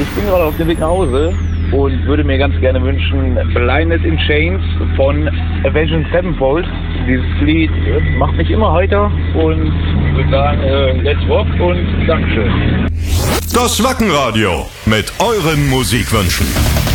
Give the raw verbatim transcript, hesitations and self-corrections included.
ich bin gerade auf dem Weg nach Hause und würde mir ganz gerne wünschen Blinded in Chains von Avenged Sevenfold. Dieses Lied macht mich immer heiter und ich würde sagen, äh, let's rock und Dankeschön. Das Wackenradio mit euren Musikwünschen.